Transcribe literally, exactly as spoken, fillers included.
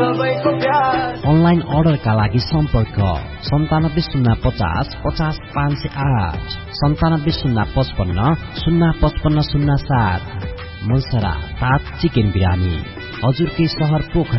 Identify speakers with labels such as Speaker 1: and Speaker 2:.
Speaker 1: सबैको प्यार।
Speaker 2: अनलाइन अर्डरका लागि सम्पर्क सन्तानब्बे शून्य पचास पचास पाँच सय आठ सन्तानब्बे शून्य पचपन्न शून्य पचपन्न शून्य सात। मुलसरा तात चिकन बिरानी हजुरकै सहर पोखरा।